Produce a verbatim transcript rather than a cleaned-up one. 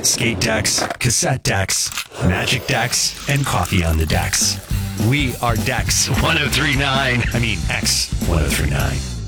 skate decks, cassette decks, magic decks, and coffee on the decks. We are Dex one oh three point nine. I mean, X one oh three point nine.